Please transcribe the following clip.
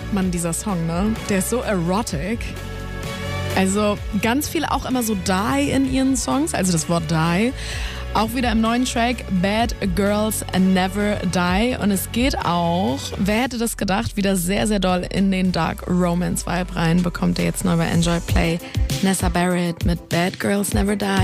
Mann, dieser Song, ne? Der ist so erotic. Also ganz viel auch immer so die in ihren Songs, also das Wort die. Auch wieder im neuen Track Bad Girls Never Die. Und es geht auch, wer hätte das gedacht, wieder sehr, sehr doll in den Dark Romance Vibe rein. Bekommt ihr jetzt neu bei Enjoy Play. Nessa Barrett mit Bad Girls Never Die.